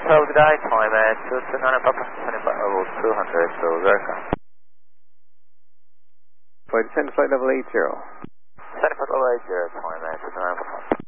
So good day, time 229 Papa, sending back level 200, so welcome. Flight 10, flight level 80. Sending back level 80, time 229 Papa.